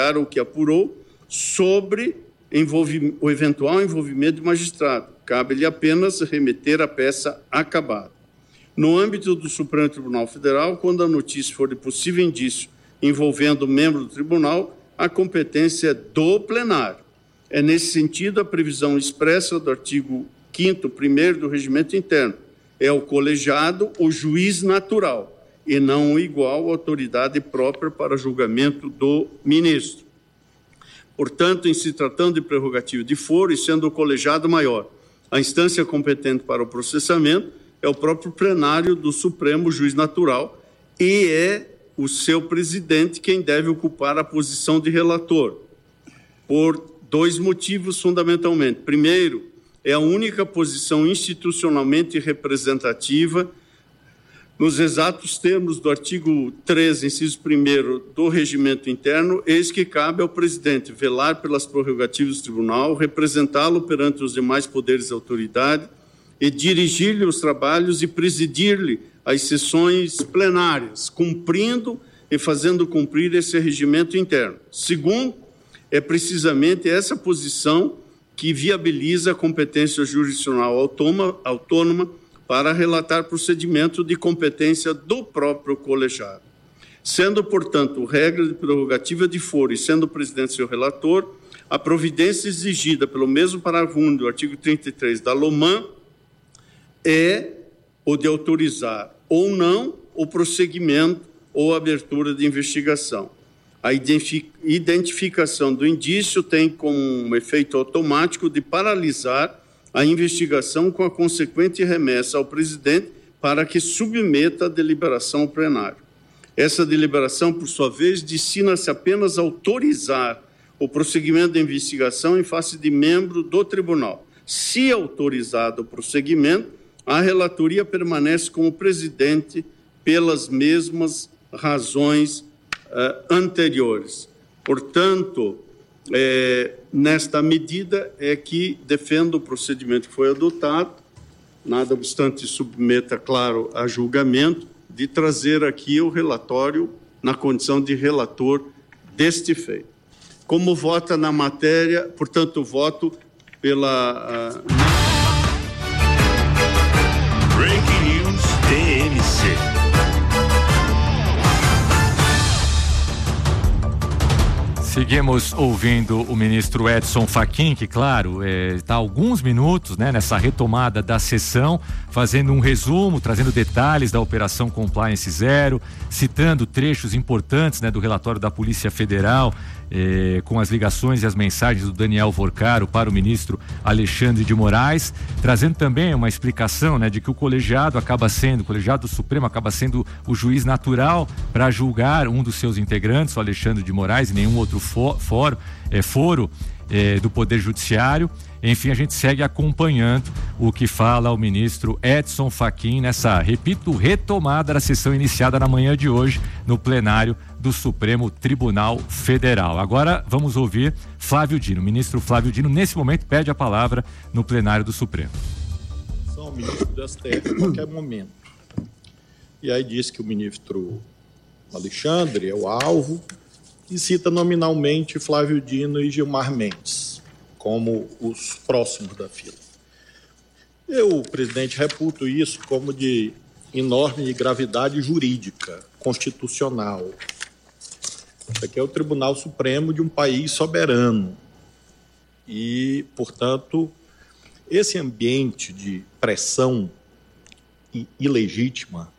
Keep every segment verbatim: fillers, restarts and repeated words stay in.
investigar o que apurou sobre envolvi- o eventual envolvimento do magistrado. Cabe-lhe apenas remeter a peça acabada. No âmbito do Supremo Tribunal Federal, quando a notícia for de possível indício envolvendo membro do tribunal, a competência é do plenário. É nesse sentido a previsão expressa do artigo quinto primeiro do Regimento Interno. É o colegiado o juiz natural e não o igual autoridade própria para julgamento do ministro. Portanto, em se tratando de prerrogativa de foro e sendo o colegiado maior, a instância competente para o processamento é o próprio plenário do Supremo Juiz Natural e é o seu presidente quem deve ocupar a posição de relator, por dois motivos fundamentalmente. Primeiro, é a única posição institucionalmente representativa nos exatos termos do artigo treze, inciso primeiro do Regimento Interno, eis que cabe ao presidente velar pelas prerrogativas do tribunal, representá-lo perante os demais poderes e autoridade e dirigir-lhe os trabalhos e presidir-lhe as sessões plenárias, cumprindo e fazendo cumprir esse regimento interno. Segundo, é precisamente essa posição que viabiliza a competência jurisdicional autônoma, autônoma para relatar procedimento de competência do próprio colegiado. Sendo, portanto, regra de prerrogativa de foro e sendo o presidente seu relator, a providência exigida pelo mesmo parágrafo único do artigo trinta e três da LOMAN é o de autorizar ou não o prosseguimento ou abertura de investigação. A identificação do indício tem como um efeito automático de paralisar a investigação com a consequente remessa ao presidente para que submeta a deliberação ao plenário. Essa deliberação, por sua vez, destina-se apenas a autorizar o prosseguimento da investigação em face de membro do tribunal. Se autorizado o prosseguimento, a relatoria permanece como presidente pelas mesmas razões uh, anteriores. Portanto, é, nesta medida é que defendo o procedimento que foi adotado, nada obstante submeta, claro, a julgamento, de trazer aqui o relatório na condição de relator deste feito. Como vota na matéria, portanto, voto pela... Uh, Breaking News T M C. Seguimos ouvindo o ministro Edson Fachin, que, claro, está há alguns minutos, né, nessa retomada da sessão, fazendo um resumo, trazendo detalhes da Operação Compliance Zero, citando trechos importantes, né, do relatório da Polícia Federal, eh, com as ligações e as mensagens do Daniel Vorcaro para o ministro Alexandre de Moraes, trazendo também uma explicação, né, de que o colegiado acaba sendo, o colegiado do Supremo acaba sendo o juiz natural para julgar um dos seus integrantes, o Alexandre de Moraes, e nenhum outro for, for, é, foro é, do Poder Judiciário. Enfim, a gente segue acompanhando o que fala o ministro Edson Fachin nessa, repito, retomada da sessão iniciada na manhã de hoje no plenário do Supremo Tribunal Federal. Agora vamos ouvir Flávio Dino. O ministro Flávio Dino, nesse momento, pede a palavra no plenário do Supremo. São o ministro do S T F a qualquer momento. E aí diz que o ministro Alexandre é o alvo e cita nominalmente Flávio Dino e Gilmar Mendes como os próximos da fila. Eu, presidente, reputo isso como de enorme gravidade jurídica, constitucional. Isso aqui é o Tribunal Supremo de um país soberano. E, portanto, esse ambiente de pressão ilegítima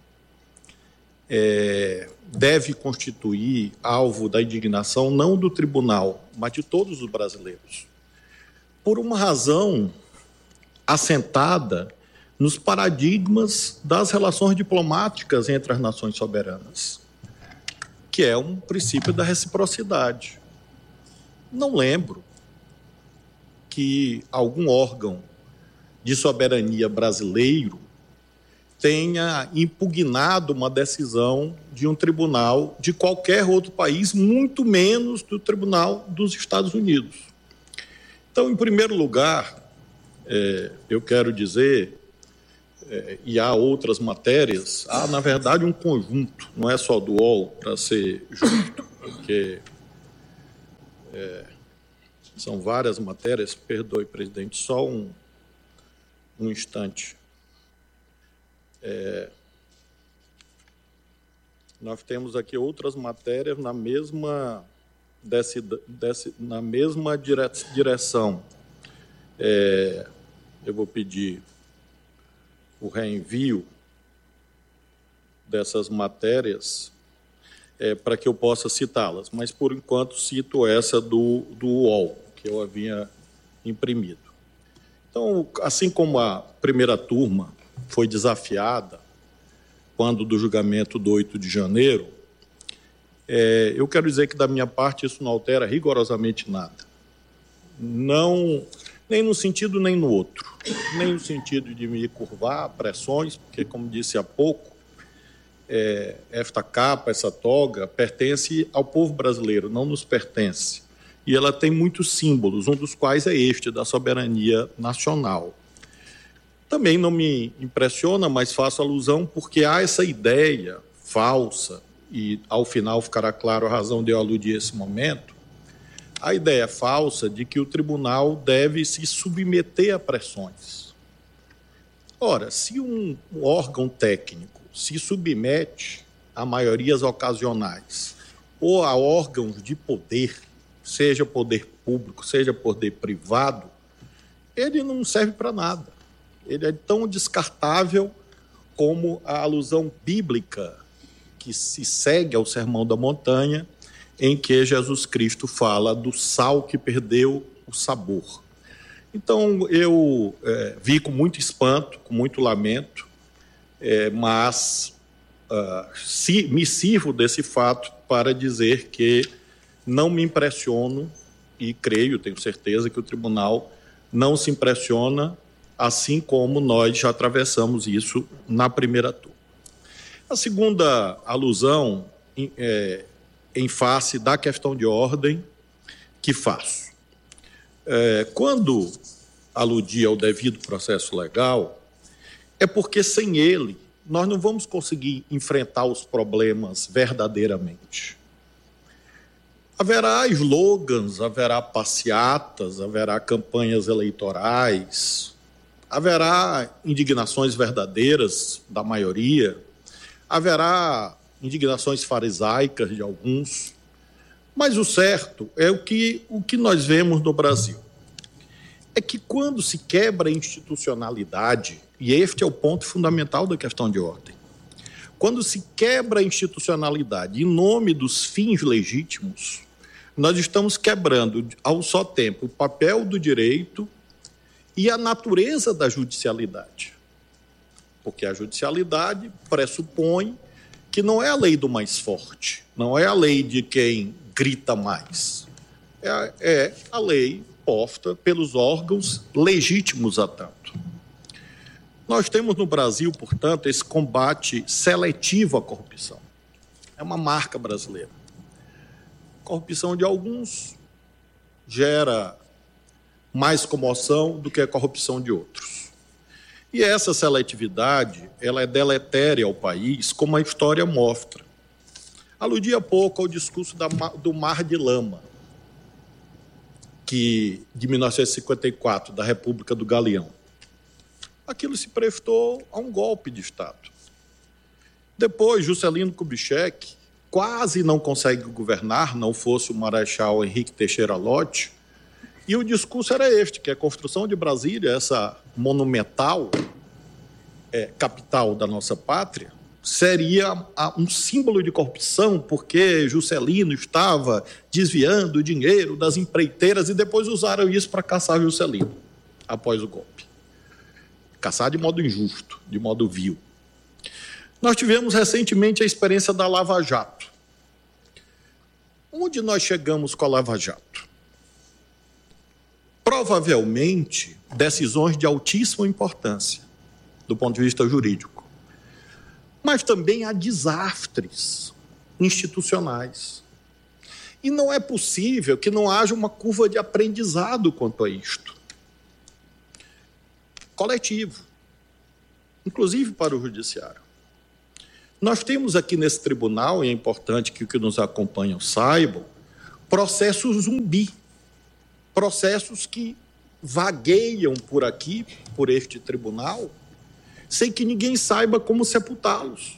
é, deve constituir alvo da indignação não do tribunal, mas de todos os brasileiros, por uma razão assentada nos paradigmas das relações diplomáticas entre as nações soberanas, que é um princípio da reciprocidade. Não lembro que algum órgão de soberania brasileiro tenha impugnado uma decisão de um tribunal de qualquer outro país, muito menos do Tribunal dos Estados Unidos. Então, em primeiro lugar, é, eu quero dizer, é, e há outras matérias, há, na verdade, um conjunto, não é só do U O L, para ser justo, porque É, são várias matérias, perdoe, presidente, só um, um instante. É, nós temos aqui outras matérias na mesma, desse, desse, na mesma dire, direção. É, eu vou pedir o reenvio dessas matérias é, para que eu possa citá-las, mas, por enquanto, cito essa do, do U O L, que eu havia imprimido. Então, assim como a primeira turma foi desafiada quando do julgamento do oito de janeiro, é, eu quero dizer que, da minha parte, isso não altera rigorosamente nada. Não, nem num sentido nem no outro. Nem no sentido de me curvar a pressões, porque, como disse há pouco, é, esta capa, essa toga, pertence ao povo brasileiro, não nos pertence. E ela tem muitos símbolos, um dos quais é este, da soberania nacional. Também não me impressiona, mas faço alusão porque há essa ideia falsa, e ao final ficará claro a razão de eu aludir a esse momento, a ideia falsa de que o tribunal deve se submeter a pressões. Ora, se um órgão técnico se submete a maiorias ocasionais ou a órgãos de poder, seja poder público, seja poder privado, ele não serve para nada. Ele é tão descartável como a alusão bíblica que se segue ao Sermão da Montanha, em que Jesus Cristo fala do sal que perdeu o sabor. Então, eu é, vi com muito espanto, com muito lamento, é, mas uh, se, me sirvo desse fato para dizer que não me impressiono e creio, tenho certeza que o tribunal não se impressiona, assim como nós já atravessamos isso na primeira turma. A segunda alusão é, em face da questão de ordem que faço. É, quando aludi ao devido processo legal, é porque sem ele nós não vamos conseguir enfrentar os problemas verdadeiramente. Haverá slogans, haverá passeatas, haverá campanhas eleitorais, haverá indignações verdadeiras da maioria, haverá indignações farisaicas de alguns, mas o certo é o que, o que nós vemos no Brasil. É que quando se quebra a institucionalidade, e este é o ponto fundamental da questão de ordem, quando se quebra a institucionalidade em nome dos fins legítimos, nós estamos quebrando ao só tempo o papel do direito e a natureza da judicialidade. Porque a judicialidade pressupõe que não é a lei do mais forte, não é a lei de quem grita mais, é, é a lei posta pelos órgãos legítimos a tanto. Nós temos no Brasil, portanto, esse combate seletivo à corrupção. É uma marca brasileira. A corrupção de alguns gera mais comoção do que a corrupção de outros. E essa seletividade, ela é deletéria ao país, como a história mostra. Aludi há pouco ao discurso da, do Mar de Lama, que, de mil novecentos e cinquenta e quatro, da República do Galeão. Aquilo se prestou a um golpe de Estado. Depois, Juscelino Kubitschek quase não consegue governar, não fosse o Marechal Henrique Teixeira Lott, e o discurso era este, que a construção de Brasília, essa monumental é, capital da nossa pátria, seria um símbolo de corrupção, porque Juscelino estava desviando o dinheiro das empreiteiras e depois usaram isso para caçar Juscelino, após o golpe. Caçar de modo injusto, de modo vil. Nós tivemos recentemente a experiência da Lava Jato. Onde nós chegamos com a Lava Jato? Provavelmente, decisões de altíssima importância, do ponto de vista jurídico. Mas também há desastres institucionais. E não é possível que não haja uma curva de aprendizado quanto a isto. Coletivo, inclusive para o judiciário. Nós temos aqui nesse tribunal, e é importante que os que nos acompanham saibam, processos zumbi, processos que vagueiam por aqui, por este tribunal, sem que ninguém saiba como sepultá-los.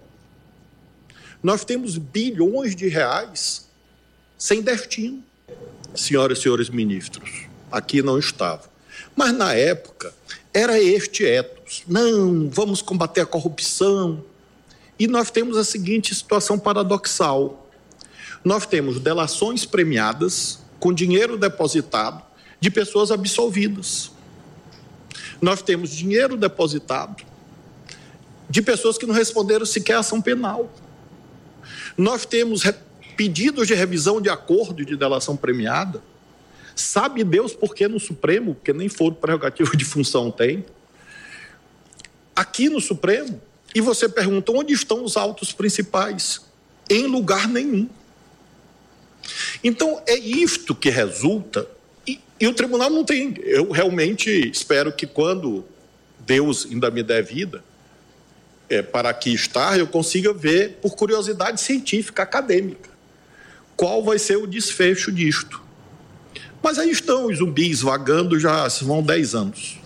Nós temos bilhões de reais sem destino, senhoras e senhores ministros. Aqui não estava. Mas, na época, era este ethos. Não, vamos combater a corrupção. E nós temos a seguinte situação paradoxal. Nós temos delações premiadas com dinheiro depositado de pessoas absolvidas. Nós temos dinheiro depositado de pessoas que não responderam sequer a ação penal. Nós temos pedidos de revisão de acordo de delação premiada. Sabe Deus por que no Supremo, porque nem foro prerrogativo de função tem. Aqui no Supremo, e você pergunta onde estão os autos principais? Em lugar nenhum. Então, é isto que resulta, e, e o tribunal não tem. Eu realmente espero que quando Deus ainda me der vida, é, para aqui estar, eu consiga ver, por curiosidade científica, acadêmica, qual vai ser o desfecho disto. Mas aí estão os zumbis vagando já vão dez anos.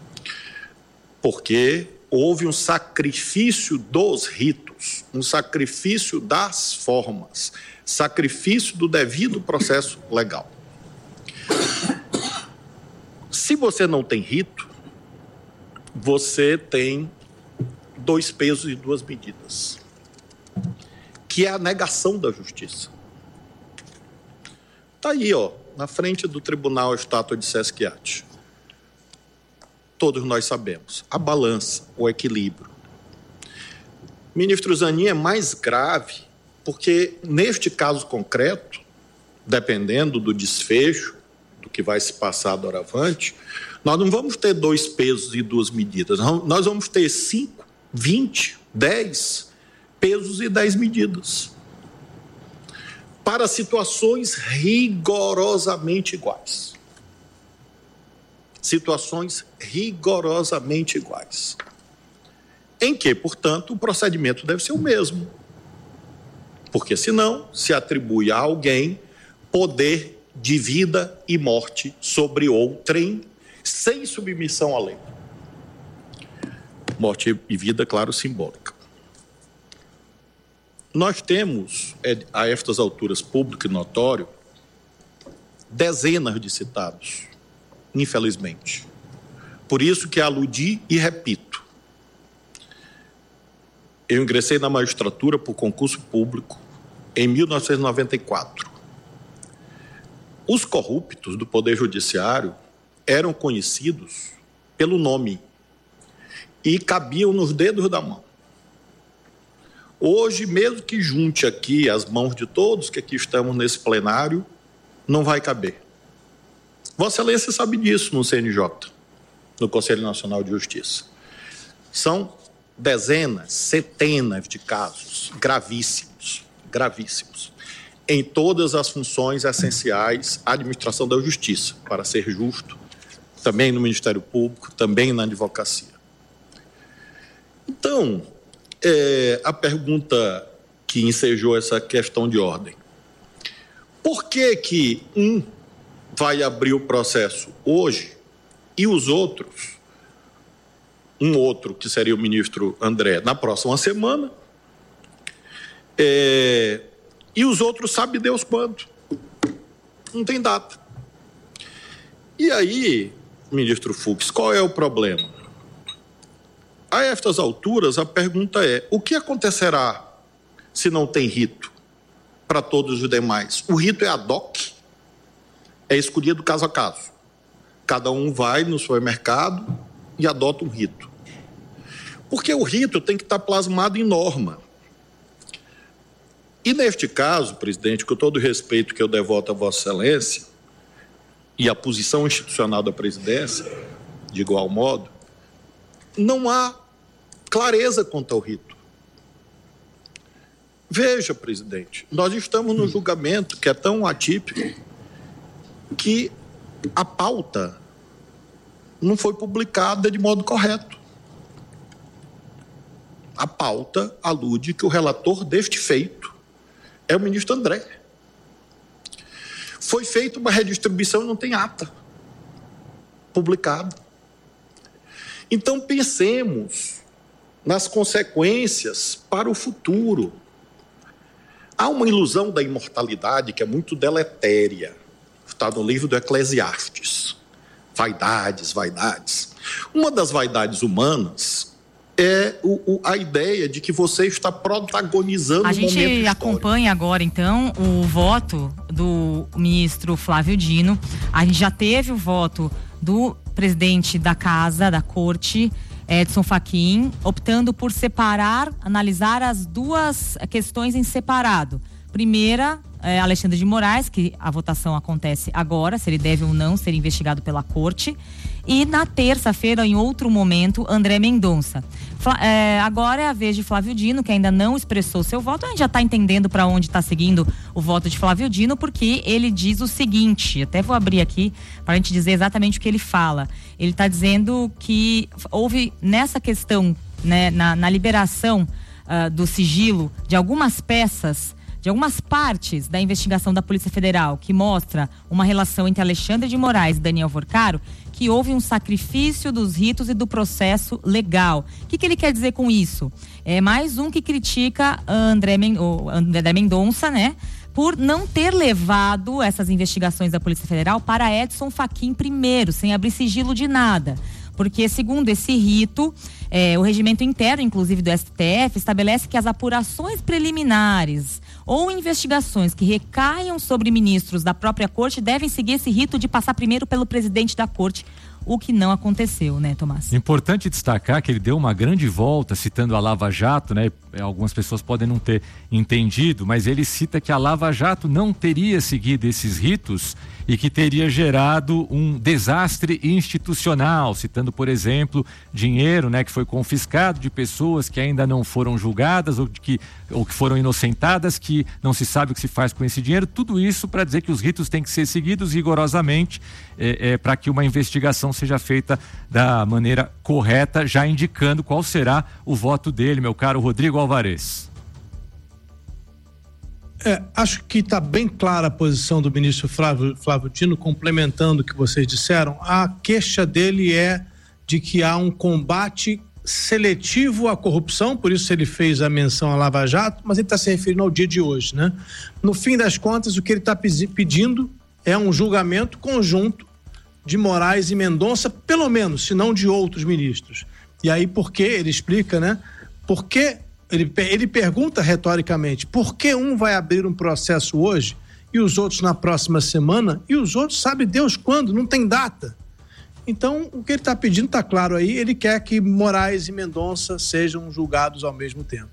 Porque houve um sacrifício dos ritos, um sacrifício das formas, sacrifício do devido processo legal. Se você não tem rito, você tem dois pesos e duas medidas, que é a negação da justiça. Está aí, ó, na frente do tribunal a estátua de Sesquiate. Todos nós sabemos. A balança, o equilíbrio. Ministro Zanin, é mais grave, porque neste caso concreto, dependendo do desfecho, do que vai se passar doravante, nós não vamos ter dois pesos e duas medidas. Nós vamos ter cinco, vinte, dez pesos e dez medidas. Para situações rigorosamente iguais. Situações rigorosamente iguais. Em que, portanto, o procedimento deve ser o mesmo. Porque, senão, se atribui a alguém poder de vida e morte sobre outrem, sem submissão à lei. Morte e vida, claro, simbólica. Nós temos, a estas alturas, público e notório, dezenas de citados, infelizmente. Por isso que aludi e repito. Eu ingressei na magistratura por concurso público em mil novecentos e noventa e quatro. Os corruptos do Poder Judiciário eram conhecidos pelo nome e cabiam nos dedos da mão. Hoje, mesmo que junte aqui as mãos de todos que aqui estamos nesse plenário, não vai caber. Vossa Excelência sabe disso no C N J, no Conselho Nacional de Justiça. São dezenas, centenas de casos gravíssimos, gravíssimos, em todas as funções essenciais à administração da justiça, para ser justo, também no Ministério Público, também na advocacia. Então, é, a pergunta que ensejou essa questão de ordem. Por que que um vai abrir o processo hoje e os outros, um outro, que seria o ministro André, na próxima semana, é, e os outros sabe Deus quando? Não tem data. E aí, ministro Fux, qual é o problema? A estas alturas, a pergunta é, o que acontecerá se não tem rito para todos os demais? O rito é ad hoc, é escolhido caso a caso. Cada um vai no supermercado e adota um rito. Porque o rito tem que estar plasmado em norma. E neste caso, presidente, com todo o respeito que eu devoto a Vossa Excelência e a posição institucional da presidência, de igual modo, não há clareza quanto ao rito. Veja, presidente, nós estamos num julgamento que é tão atípico que a pauta não foi publicada de modo correto. A pauta alude que o relator deste feito é o ministro André. foi feita uma redistribuição e não tem ata publicada. Então, pensemos nas consequências para o futuro. Há uma ilusão da imortalidade que é muito deletéria. Está no livro do Eclesiastes. Vaidades, vaidades. Uma das vaidades humanas é o, o, a ideia de que você está protagonizando a um momento histórico. A gente acompanha agora, então, o voto do ministro Flávio Dino. A gente já teve o voto do presidente da Casa, da Corte, Edson Fachin, optando por separar, analisar as duas questões em separado. Primeira, é, Alexandre de Moraes, que a votação acontece agora, se ele deve ou não ser investigado pela Corte. E na terça-feira, em outro momento, André Mendonça. Fla, é, agora é a vez de Flávio Dino, que ainda não expressou seu voto. A gente já está entendendo para onde está seguindo o voto de Flávio Dino, porque ele diz o seguinte, até vou abrir aqui para a gente dizer exatamente o que ele fala. Ele está dizendo que houve nessa questão, né, na, na liberação uh, do sigilo de algumas peças, de algumas partes da investigação da Polícia Federal, que mostra uma relação entre Alexandre de Moraes e Daniel Vorcaro, que houve um sacrifício dos ritos e do processo legal. O que, que ele quer dizer com isso? É mais um que critica André, Men- André Mendonça, né? Por não ter levado essas investigações da Polícia Federal para Edson Fachin primeiro, sem abrir sigilo de nada. Porque, segundo esse rito, é, o regimento interno, inclusive do S T F, estabelece que as apurações preliminares ou investigações que recaiam sobre ministros da própria Corte devem seguir esse rito de passar primeiro pelo presidente da Corte, o que não aconteceu, né, Tomás? Importante destacar que ele deu uma grande volta citando a Lava Jato, né? Algumas pessoas podem não ter entendido, mas ele cita que a Lava Jato não teria seguido esses ritos e que teria gerado um desastre institucional, citando, por exemplo, dinheiro, né, que foi confiscado de pessoas que ainda não foram julgadas ou que, ou que foram inocentadas, que não se sabe o que se faz com esse dinheiro. Tudo isso para dizer que os ritos têm que ser seguidos rigorosamente é, é, para que uma investigação seja feita da maneira correta, já indicando qual será o voto dele, meu caro Rodrigo Alvarez. É, acho que está bem clara a posição do ministro Flávio, Flávio Dino, complementando o que vocês disseram. A queixa dele é de que há um combate seletivo à corrupção, por isso ele fez a menção à Lava Jato, mas ele está se referindo ao dia de hoje, né? No fim das contas, o que ele está pedindo é um julgamento conjunto de Moraes e Mendonça, pelo menos, se não de outros ministros. E aí, por que? Ele explica, né? Por que Ele, ele pergunta retoricamente, por que um vai abrir um processo hoje e os outros na próxima semana e os outros sabe Deus quando, não tem data. Então, o que ele está pedindo está claro aí, ele quer que Moraes e Mendonça sejam julgados ao mesmo tempo.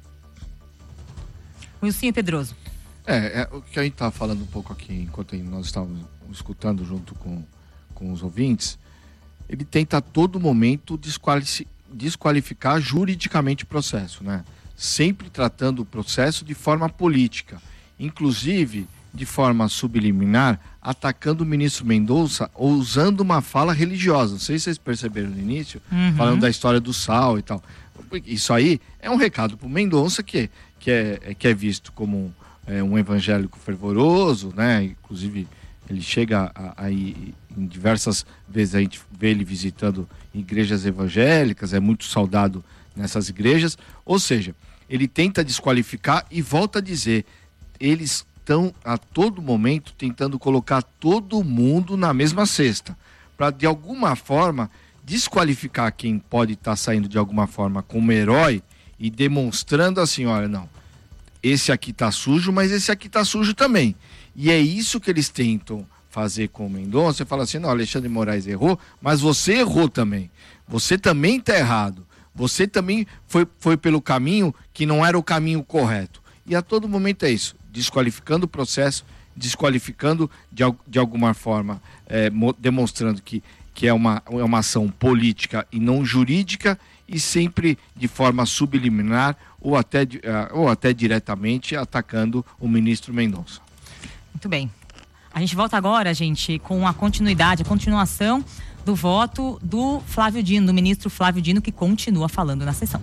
Wilson Pedroso. É, é, o que a gente estava falando um pouco aqui, enquanto nós estávamos escutando junto com, com os ouvintes, ele tenta a todo momento desqualificar, desqualificar juridicamente o processo, né? Sempre tratando o processo de forma política, inclusive de forma subliminar, atacando o ministro Mendonça ou usando uma fala religiosa. Não sei se vocês perceberam no início, uhum. falando da história do sal e tal. Isso aí é um recado para o Mendonça, que, que, é, que é visto como é, um evangélico fervoroso, né? Inclusive ele chega aí em diversas vezes, a gente vê ele visitando igrejas evangélicas, é muito saudado nessas igrejas, ou seja, ele tenta desqualificar e volta a dizer, eles estão a todo momento tentando colocar todo mundo na mesma cesta, para de alguma forma desqualificar quem pode estar tá saindo de alguma forma como herói e demonstrando assim, olha, não, esse aqui tá sujo, mas esse aqui tá sujo também. E é isso que eles tentam fazer com o Mendonça. Você fala assim, não, Alexandre de Moraes errou, mas você errou também. Você também tá errado. Você também foi, foi pelo caminho que não era o caminho correto. E a todo momento é isso, desqualificando o processo, desqualificando de, de alguma forma, é, mo, demonstrando que, que é, uma, é uma ação política e não jurídica, e sempre de forma subliminar ou até, ou até diretamente atacando o ministro Mendonça. Muito bem. A gente volta agora, gente, com a continuidade, a continuação do voto do Flávio Dino, do ministro Flávio Dino, que continua falando na sessão.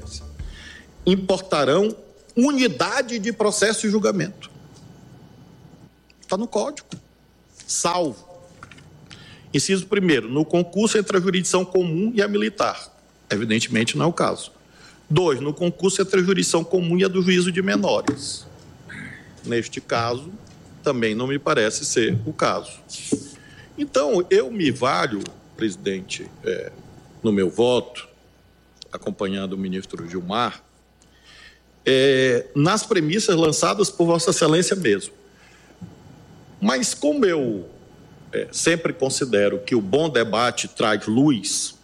Importarão unidade de processo e julgamento. Está no código. salvo, inciso primeiro, no concurso entre a jurisdição comum e a militar. Evidentemente não é o caso. Dois, no concurso entre a jurisdição comum e a do juízo de menores. Neste caso, também não me parece ser o caso. Então, eu me valho, presidente, é, no meu voto, acompanhando o ministro Gilmar, é, nas premissas lançadas por Vossa Excelência mesmo. Mas como eu é, sempre considero que o bom debate traz luz,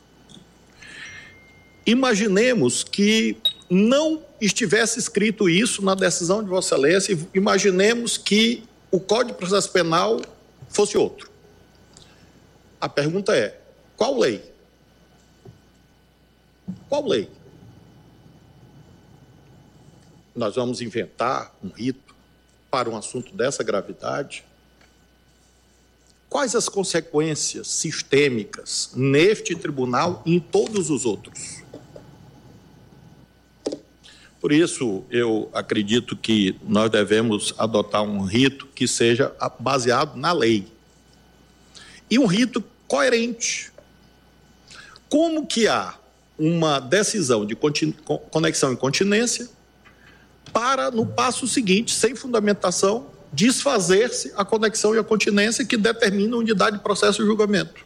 imaginemos que não estivesse escrito isso na decisão de Vossa Excelência, imaginemos que o Código de Processo Penal fosse outro. A pergunta é, qual lei? Qual lei? Nós vamos inventar um rito para um assunto dessa gravidade? Quais as consequências sistêmicas neste tribunal e em todos os outros? Por isso, eu acredito que nós devemos adotar um rito que seja baseado na lei. E um rito coerente. Como que há uma decisão de conexão e continência para, no passo seguinte, sem fundamentação, desfazer-se a conexão e a continência que determina a unidade de processo e julgamento?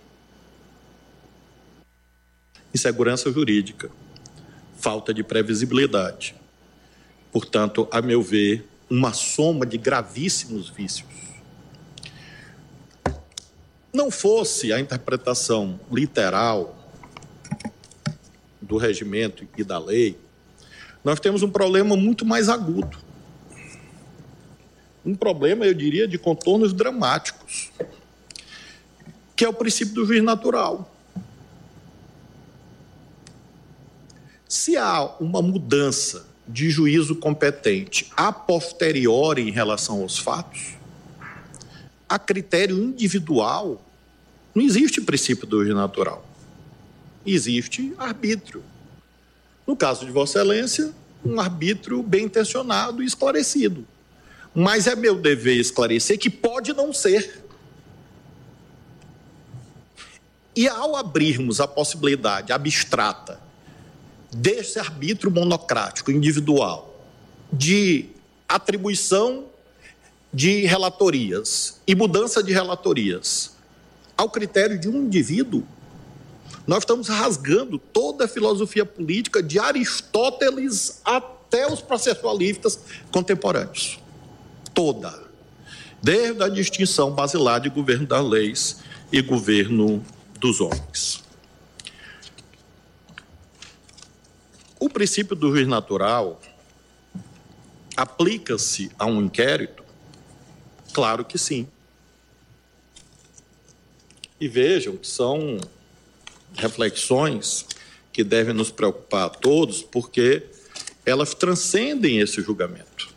Insegurança jurídica, falta de previsibilidade. Portanto, a meu ver, uma soma de gravíssimos vícios. Não fosse a interpretação literal do regimento e da lei, nós temos um problema muito mais agudo. Um problema, eu diria, de contornos dramáticos, que é o princípio do juiz natural. Se há uma mudança de juízo competente a posteriori em relação aos fatos, a critério individual, não existe princípio do juiz natural. Existe arbítrio. No caso de Vossa Excelência, um arbítrio bem intencionado e esclarecido. Mas é meu dever esclarecer que pode não ser. E ao abrirmos a possibilidade abstrata desse arbítrio monocrático, individual, de atribuição de relatorias e mudança de relatorias ao critério de um indivíduo, nós estamos rasgando toda a filosofia política de Aristóteles até os processualistas contemporâneos. Toda. Desde a distinção basilar de governo das leis e governo dos homens. O princípio do juiz natural aplica-se a um inquérito? Claro que sim. E vejam que são reflexões que devem nos preocupar a todos, porque elas transcendem esse julgamento.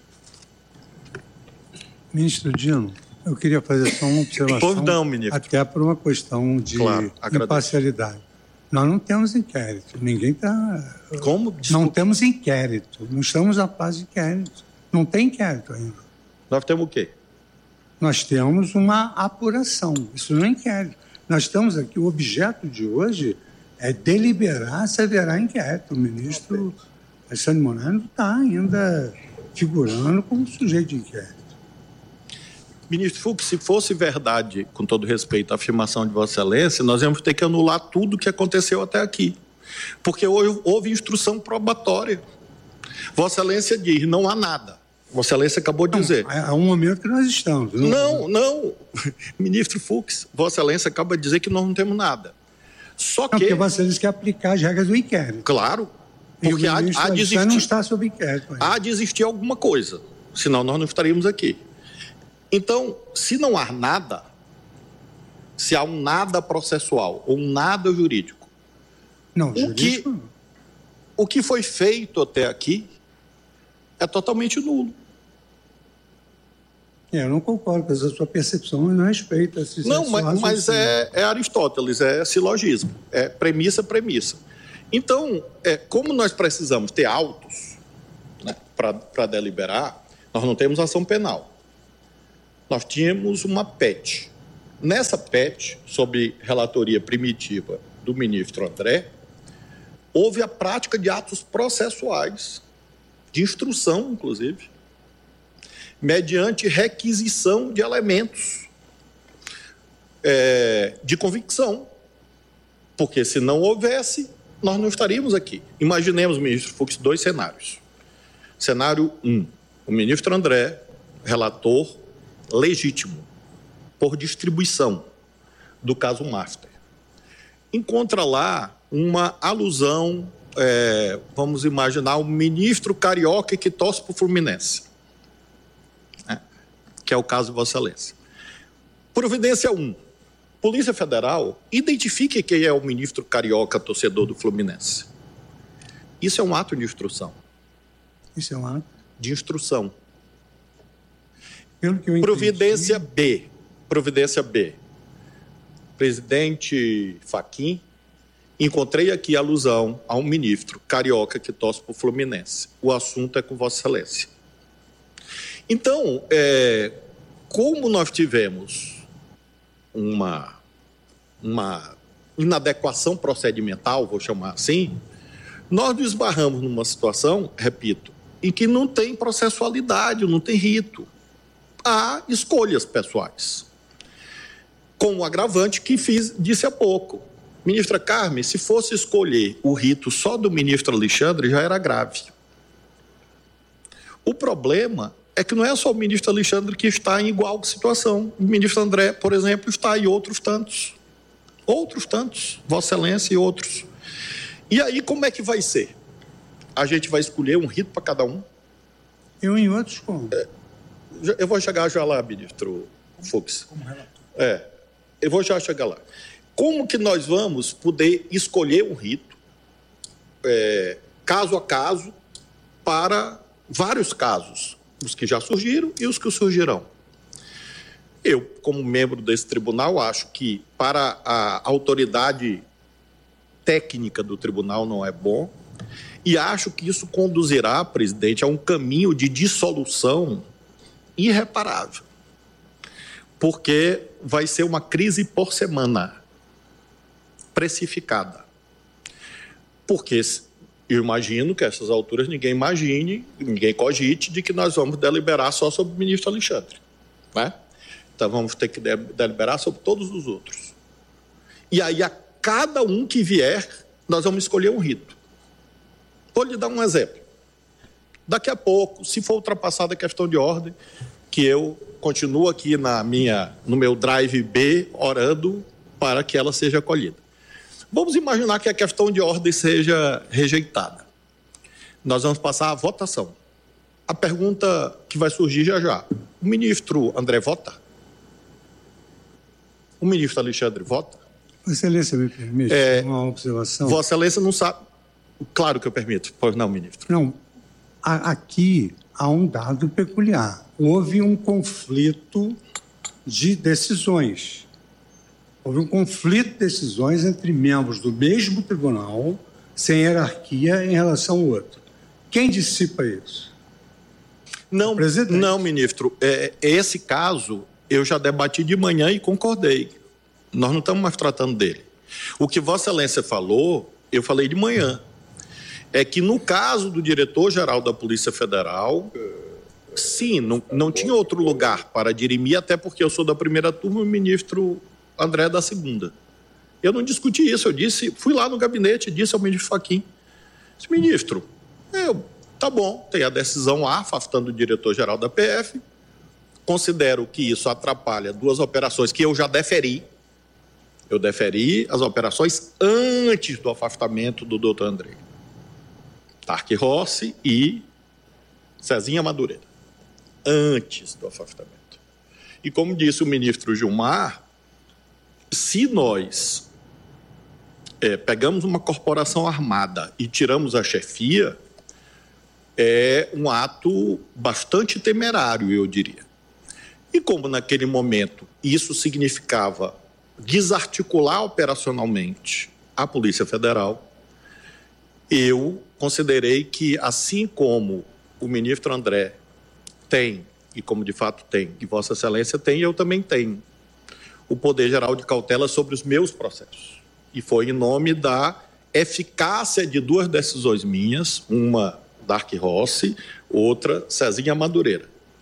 Ministro Dino, eu queria fazer só uma observação, Pois não, ministro. até por uma questão de Claro, imparcialidade. Nós não temos inquérito, ninguém está... Como? Desculpa. Não temos inquérito, não estamos na fase de inquérito. Não tem inquérito ainda. Nós temos o quê? Nós temos uma apuração, isso não é inquérito. Nós estamos aqui, o objeto de hoje é deliberar se haverá inquérito. O ministro Alexandre Moraes não está ainda figurando como sujeito de inquérito. Ministro Fux, se fosse verdade, com todo respeito, a afirmação de Vossa Excelência, nós íamos ter que anular tudo o que aconteceu até aqui. Porque houve, houve instrução probatória. Vossa Excelência diz, não há nada. Vossa Excelência acabou de dizer. Há um momento que nós estamos. Não, não. não. Ministro Fux, Vossa Excelência acaba de dizer que nós não temos nada. Só não, que... porque Vossa Excelência quer aplicar as regras do inquérito. Claro. Porque há, há, de existir, não está sob inquérito ainda. há de existir alguma coisa. Senão nós não estaríamos aqui. Então, se não há nada, se há um nada processual ou um nada jurídico, não, o, que, não. o que foi feito até aqui é totalmente nulo. É, eu não concordo com essa sua percepção, mas não respeito esse Não, mas, mas é, é Aristóteles, é silogismo, é premissa, premissa. Então, é, como nós precisamos ter autos, né, para deliberar, nós não temos ação penal. Nós tínhamos uma P E T, nessa P E T, sob relatoria primitiva do ministro André, houve a prática de atos processuais, de instrução, inclusive, mediante requisição de elementos é, de convicção. Porque se não houvesse, nós não estaríamos aqui. Imaginemos, ministro Fux, dois cenários. Cenário um, o ministro André, relator legítimo, por distribuição do caso Master, encontra lá uma alusão, é, vamos imaginar, um ministro carioca que torce para o Fluminense, né? Que é o caso de Vossa Excelência. Providência um, Polícia Federal, identifique quem é o ministro carioca torcedor do Fluminense. Isso é um ato de instrução. Isso é um ato? De instrução. Pelo que eu Providência entendi... B. Providência B. Presidente Fachin, encontrei aqui alusão a um ministro carioca que torce para o Fluminense. O assunto é com Vossa Excelência. Então, é, como nós tivemos uma, uma inadequação procedimental, vou chamar assim, nós nos esbarramos numa situação, repito, em que não tem processualidade, não tem rito. Há escolhas pessoais. Com o agravante que fiz, disse há pouco. Ministra Carmen, se fosse escolher o rito só do ministro Alexandre, já era grave. O problema é que não é só o ministro Alexandre que está em igual situação. O ministro André, por exemplo, está em outros tantos. Outros tantos. Vossa Excelência e outros. E aí, como é que vai ser? A gente vai escolher um rito para cada um? Eu em outros como? É, eu vou chegar já lá, ministro Fux. Como relator. É, eu vou já chegar lá. Como que nós vamos poder escolher um rito, é, caso a caso, para vários casos, os que já surgiram e os que surgirão? Eu, como membro desse tribunal, acho que para a autoridade técnica do tribunal não é bom, e acho que isso conduzirá, presidente, a um caminho de dissolução irreparável, porque vai ser uma crise por semana, precificada. Porque eu imagino que a essas alturas ninguém imagine, ninguém cogite de que nós vamos deliberar só sobre o ministro Alexandre, né? Então vamos ter que deliberar sobre todos os outros. E aí a cada um que vier, nós vamos escolher um rito. Vou lhe dar um exemplo. Daqui a pouco, se for ultrapassada a questão de ordem, que eu continuo aqui na minha, no meu drive B, orando para que ela seja acolhida. Vamos imaginar que a questão de ordem seja rejeitada. Nós vamos passar à votação. A pergunta que vai surgir já já. O ministro André vota? O ministro Alexandre vota? Vossa Excelência, me permite é, uma observação? Vossa Excelência não sabe... Claro que eu permito. Pois não, ministro. Não. A, aqui há um dado peculiar. Houve um conflito de decisões. Houve um conflito de decisões entre membros do mesmo tribunal, sem hierarquia em relação ao outro. Quem dissipa isso? Não, não, ministro. É, esse caso eu já debati de manhã e concordei. Nós não estamos mais tratando dele. O que Vossa Excelência falou, eu falei de manhã. É que no caso do diretor-geral da Polícia Federal, sim, não, não tinha outro lugar para dirimir, até porque eu sou da primeira turma e o ministro André é da segunda. Eu não discuti isso, eu disse, fui lá no gabinete e disse ao ministro Fachin, disse, ministro, eu, tá bom, tem a decisão A, afastando o diretor-geral da P F, considero que isso atrapalha duas operações que eu já deferi, eu deferi as operações antes do afastamento do doutor André. Tarque Rossi e Cezinha Madureira, antes do afastamento. E como disse o ministro Gilmar, se nós é, pegamos uma corporação armada e tiramos a chefia, é um ato bastante temerário, eu diria. E como naquele momento isso significava desarticular operacionalmente a Polícia Federal, eu considerei que, assim como o ministro André tem, e como de fato tem, e Vossa Excelência tem, eu também tenho, o poder geral de cautela sobre os meus processos. E foi em nome da eficácia de duas decisões minhas, uma Dark Rossi, outra Cezinha Madureira.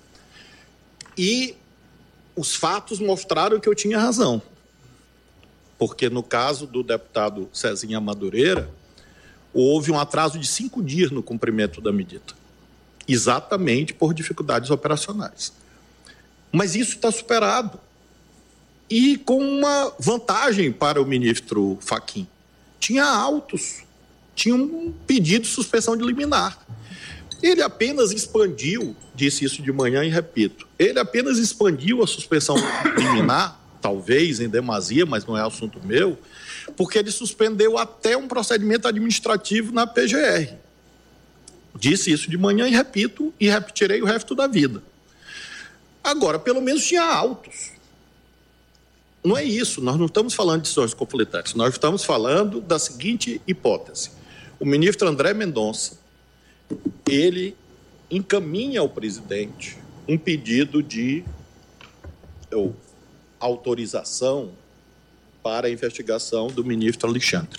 E os fatos mostraram que eu tinha razão. Porque no caso do deputado Cezinha Madureira, houve um atraso de cinco dias no cumprimento da medida, exatamente por dificuldades operacionais. Mas isso está superado. E com uma vantagem para o ministro Fachin. Tinha autos, tinha um pedido de suspensão de liminar. Ele apenas expandiu, disse isso de manhã e repito, ele apenas expandiu a suspensão liminar, talvez em demasia, mas não é assunto meu, porque ele suspendeu até um procedimento administrativo na P G R. Disse isso de manhã e repito, e repetirei o resto da vida. Agora, pelo menos tinha autos. Não é isso, nós não estamos falando de decisões conflitantes, nós estamos falando da seguinte hipótese. O ministro André Mendonça, ele encaminha ao presidente um pedido de ou, autorização para a investigação do ministro Alexandre.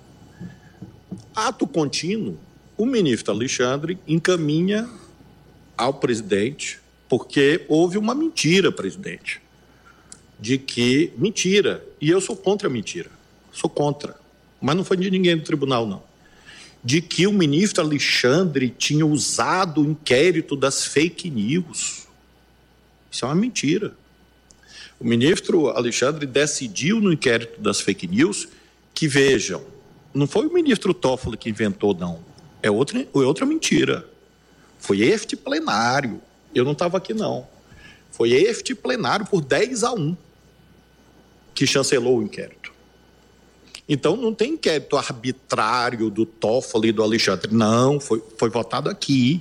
Ato contínuo, o ministro Alexandre encaminha ao presidente, porque houve uma mentira, presidente, de que, mentira, e eu sou contra a mentira, sou contra, mas não foi de ninguém do tribunal, não, de que o ministro Alexandre tinha usado o inquérito das fake news. Isso é uma mentira. O ministro Alexandre decidiu no inquérito das fake news que, vejam, não foi o ministro Toffoli que inventou, não, é outra, é outra mentira. Foi este plenário, eu não estava aqui, não, foi este plenário por dez a um que chancelou o inquérito. Então, não tem inquérito arbitrário do Toffoli e do Alexandre. Não, foi, foi votado aqui.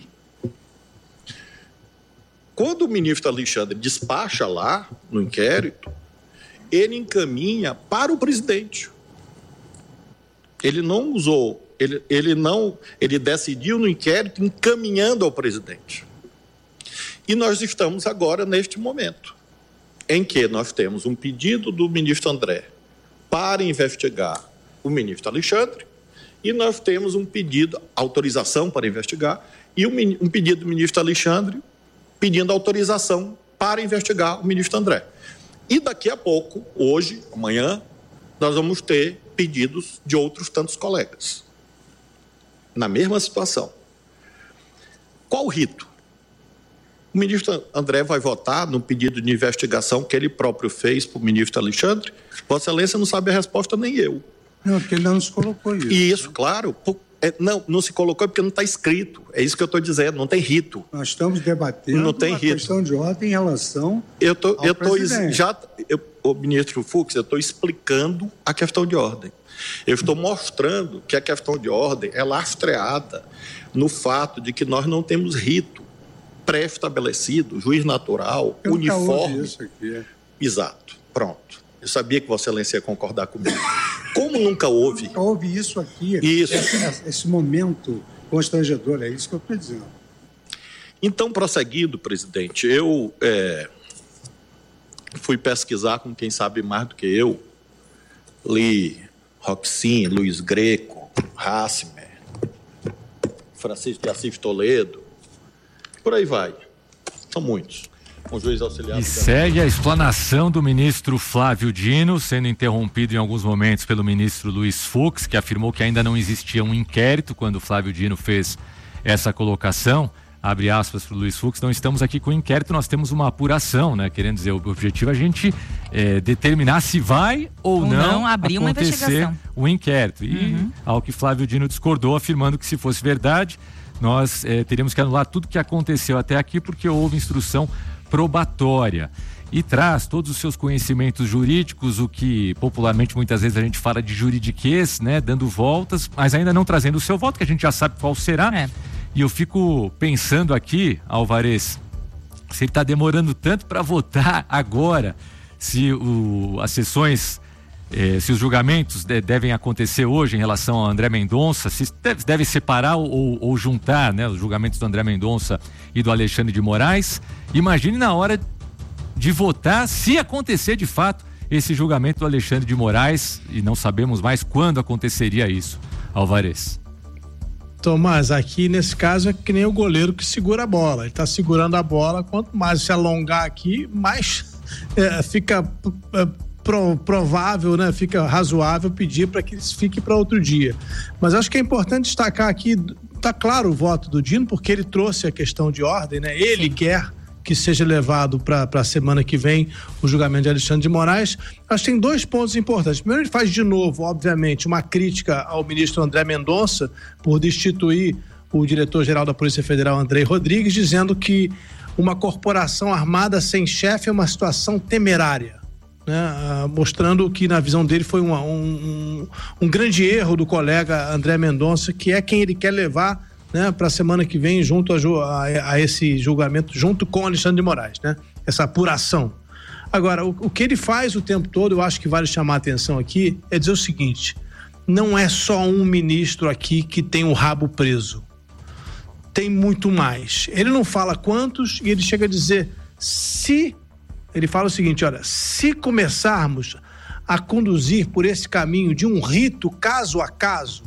Quando o ministro Alexandre despacha lá no inquérito, ele encaminha para o presidente. Ele não usou, ele, ele não, ele decidiu no inquérito encaminhando ao presidente. E nós estamos agora neste momento, em que nós temos um pedido do ministro André para investigar o ministro Alexandre, e nós temos um pedido, autorização para investigar, e um, um pedido do ministro Alexandre pedindo autorização para investigar o ministro André. E daqui a pouco, hoje, amanhã, nós vamos ter pedidos de outros tantos colegas, na mesma situação. Qual o rito? O ministro André vai votar no pedido de investigação que ele próprio fez para o ministro Alexandre? Vossa Excelência não sabe a resposta, nem eu. Não, porque ele não nos colocou isso. E isso, claro, por, é, não, não se colocou porque não está escrito. É isso que eu estou dizendo, não tem rito. Nós estamos debatendo não tem uma rito. questão de ordem em relação eu tô, ao eu tô presidente. Já, eu, o ministro Fux, eu estou explicando a questão de ordem. Eu estou mostrando que a questão de ordem é lastreada no fato de que nós não temos rito pré-estabelecido, juiz natural, eu uniforme. Isso aqui. Exato, pronto. Eu sabia que Vossa Excelência ia concordar comigo. Como nunca houve... Nunca houve isso aqui, isso. Esse, esse momento constrangedor, é isso que eu estou dizendo. Então, prosseguindo, presidente, eu é, fui pesquisar com quem sabe mais do que eu, li Roxin, Luiz Greco, Hassmer, Francisco de Assis Toledo, por aí vai. São muitos. Um juiz auxiliar. E segue a explanação do ministro Flávio Dino, sendo interrompido em alguns momentos pelo ministro Luiz Fux, que afirmou que ainda não existia um inquérito quando o Flávio Dino fez essa colocação. Abre aspas para o Luiz Fux, não estamos aqui com inquérito, nós temos uma apuração, né? Querendo dizer, o objetivo é a gente é, determinar se vai ou, ou não, não abrir uma investigação, o inquérito. E uhum. ao que Flávio Dino discordou, afirmando que se fosse verdade, nós é, teríamos que anular tudo que aconteceu até aqui, porque houve instrução probatória. E traz todos os seus conhecimentos jurídicos, o que popularmente muitas vezes a gente fala de juridiquês, né? Dando voltas, mas ainda não trazendo o seu voto, que a gente já sabe qual será. É. E eu fico pensando aqui, Alvarez, se ele está demorando tanto para votar agora, se o, as sessões, eh, se os julgamentos de, devem acontecer hoje em relação ao André Mendonça, se deve, deve separar ou, ou juntar, né, os julgamentos do André Mendonça e do Alexandre de Moraes. Imagine na hora de votar, se acontecer de fato esse julgamento do Alexandre de Moraes e não sabemos mais quando aconteceria isso. Alvarez. Tomás, aqui nesse caso é que nem o goleiro que segura a bola. Ele está segurando a bola, quanto mais se alongar aqui, mais é, fica é, pro, provável, né? Fica razoável pedir para que isso fique para outro dia. Mas acho que é importante destacar aqui, tá claro o voto do Dino, porque ele trouxe a questão de ordem, né? Ele quer que seja levado para a semana que vem o julgamento de Alexandre de Moraes. Acho que tem dois pontos importantes. Primeiro, ele faz de novo, obviamente, uma crítica ao ministro André Mendonça por destituir o diretor-geral da Polícia Federal, Andrei Rodrigues, dizendo que uma corporação armada sem chefe é uma situação temerária, né? Ah, mostrando que, na visão dele, foi um, um, um grande erro do colega André Mendonça, que é quem ele quer levar, né, para a semana que vem junto a, a, a esse julgamento, junto com Alexandre de Moraes, né? Essa apuração. Agora, o, o que ele faz o tempo todo, eu acho que vale chamar a atenção aqui, é dizer o seguinte: não é só um ministro aqui que tem o rabo preso. Tem muito mais. Ele não fala quantos e ele chega a dizer, se, ele fala o seguinte, olha, se começarmos a conduzir por esse caminho de um rito caso a caso,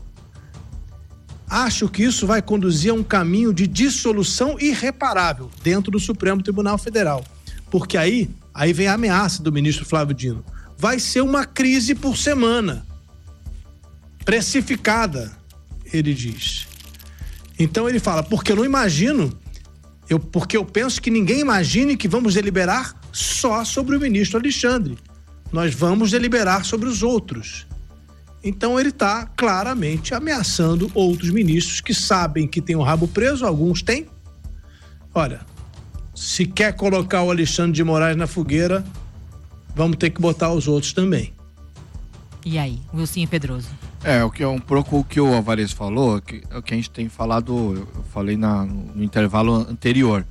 acho que isso vai conduzir a um caminho de dissolução irreparável dentro do Supremo Tribunal Federal. Porque aí, aí vem a ameaça do ministro Flávio Dino. Vai ser uma crise por semana. Precificada, ele diz. Então ele fala, porque eu não imagino, eu, porque eu penso que ninguém imagine que vamos deliberar só sobre o ministro Alexandre. Nós vamos deliberar sobre os outros. Então ele está claramente ameaçando outros ministros que sabem que tem o rabo preso, alguns têm. Olha, se quer colocar o Alexandre de Moraes na fogueira, vamos ter que botar os outros também. E aí, Wilson Pedroso? É, o que é um pouco o que o Alvarez falou, que, é o que a gente tem falado, eu falei na, no intervalo anterior.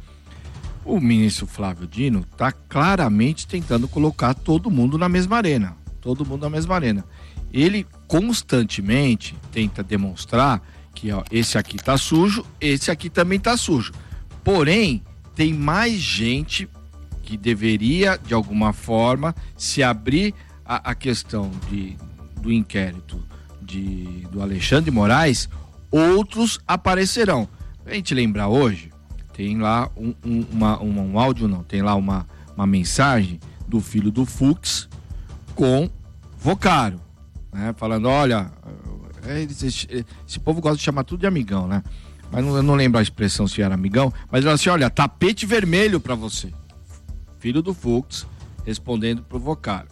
O ministro Flávio Dino está claramente tentando colocar todo mundo na mesma arena. Todo mundo na mesma arena. Ele constantemente tenta demonstrar que ó, esse aqui tá sujo, esse aqui também tá sujo. Porém, tem mais gente que deveria, de alguma forma, se abrir a, a questão de, do inquérito de, do Alexandre de Moraes, outros aparecerão. A gente lembrar hoje, tem lá um, um, uma, um, um áudio, não, tem lá uma, uma mensagem do filho do Fux com Vocaro. Né, falando, olha, esse, esse povo gosta de chamar tudo de amigão, né? Mas não, eu não lembro a expressão se era amigão, mas ele assim, olha, tapete vermelho pra você. Filho do Fux respondendo pro Vocaro.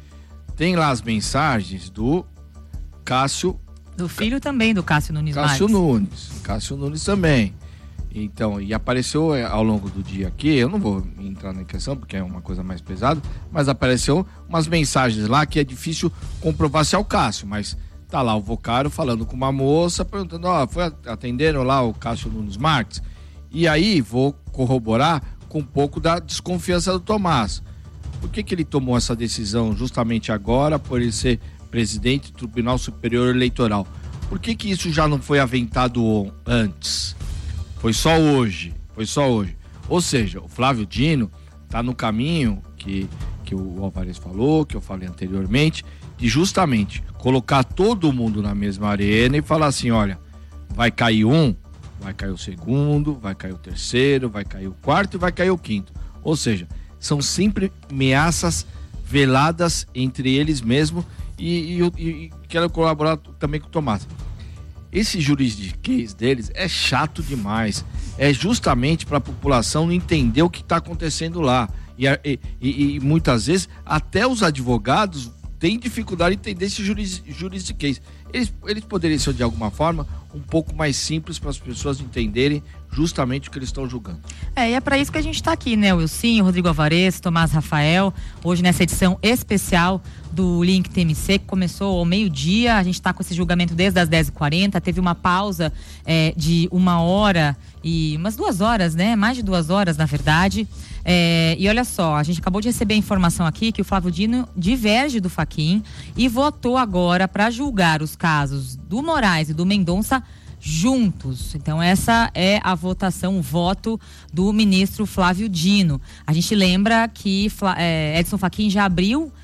Tem lá as mensagens do Cássio. Do filho também, do Cássio Nunes Cássio Marques. Nunes. Cássio Nunes também. Então, e apareceu ao longo do dia aqui, eu não vou entrar na questão porque é uma coisa mais pesada, mas apareceu umas mensagens lá que é difícil comprovar se é o Cássio, mas tá lá o Vocaro falando com uma moça, perguntando, ó, foi atenderam lá o Cássio Nunes Marques? E aí, vou corroborar com um pouco da desconfiança do Tomás. Por que que ele tomou essa decisão justamente agora, por ele ser presidente do Tribunal Superior Eleitoral? Por que que isso já não foi aventado antes? Foi só hoje, foi só hoje. Ou seja, o Flávio Dino está no caminho que, que o Alvarez falou, que eu falei anteriormente, de justamente colocar todo mundo na mesma arena e falar assim, olha, vai cair um, vai cair o segundo, vai cair o terceiro, vai cair o quarto e vai cair o quinto. Ou seja, são sempre ameaças veladas entre eles mesmos e, e, e quero colaborar também com o Tomás. Esse juridiquês deles é chato demais. É justamente para a população não entender o que está acontecendo lá. E, e, e, e muitas vezes até os advogados têm dificuldade de entender esse juridiquês. Eles, eles poderiam ser, de alguma forma, um pouco mais simples para as pessoas entenderem justamente o que eles estão julgando. É, e é para isso que a gente está aqui, né? O Wilson, o Rodrigo Alvarez, Tomás Rafael, hoje nessa edição especial do Link T M C, que começou ao meio-dia. A gente está com esse julgamento desde as dez e quarenta, teve uma pausa é, de uma hora e umas duas horas, né? Mais de duas horas, na verdade. É, e olha só, a gente acabou de receber a informação aqui que o Flávio Dino diverge do Fachin e votou agora para julgar os casos do Moraes e do Mendonça juntos. Então essa é a votação, o voto do ministro Flávio Dino. A gente lembra que é, Edson Fachin já abriu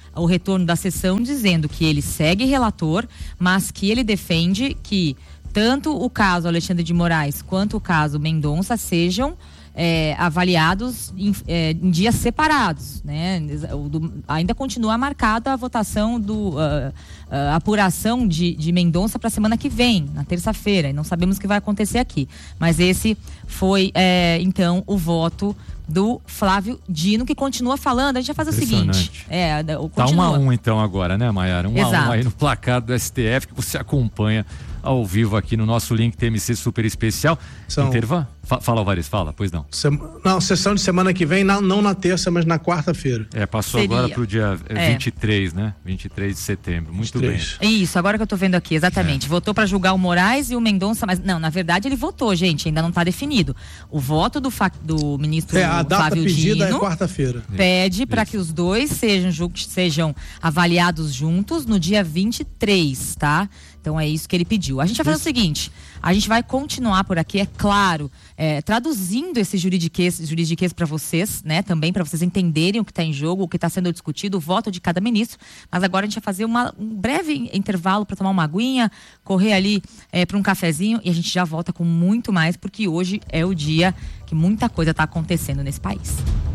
o retorno da sessão dizendo que ele segue relator, mas que ele defende que tanto o caso Alexandre de Moraes quanto o caso Mendonça sejam É, avaliados em, é, em dias separados, né? O do, ainda continua marcada a votação do uh, uh, apuração de, de Mendonça para a semana que vem, na terça-feira, e não sabemos o que vai acontecer aqui. Mas esse foi é, então o voto do Flávio Dino, que continua falando. A gente vai fazer o seguinte. É, o, tá um a um então agora, né, Maiara? Um Exato. a um aí no placar do S T F que você acompanha ao vivo aqui no nosso link T M C super especial. São... Intervan? Fa fala, Alvarez, fala, pois não. Sem... Não, sessão de semana que vem, não, não na terça, mas na quarta-feira. É, passou Seria. agora pro dia É. vinte e três, né? vinte e três de setembro. Muito vinte e três. bem. Isso, agora que eu tô vendo aqui, exatamente. É. Votou para julgar o Moraes e o Mendonça, mas não, na verdade ele votou, gente, ainda não tá definido. O voto do, fa do ministro É, a data Flávio pedida Dino é quarta-feira. pede para que os dois sejam, sejam avaliados juntos no dia vinte e três, tá? Então é isso que ele pediu. A gente vai fazer o seguinte, a gente vai continuar por aqui, é claro, é, traduzindo esse juridiquês, juridiquês para vocês, né? Também para vocês entenderem o que está em jogo, o que está sendo discutido, o voto de cada ministro. Mas agora a gente vai fazer uma, um breve intervalo para tomar uma aguinha, correr ali é, para um cafezinho e a gente já volta com muito mais, porque hoje é o dia que muita coisa está acontecendo nesse país.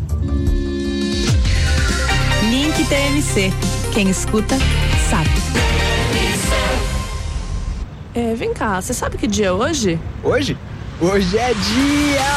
Link T M C. Quem escuta, sabe. É, vem cá, você sabe que dia é hoje? Hoje? Hoje é dia